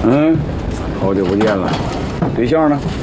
嗯，好久不见了，对象呢？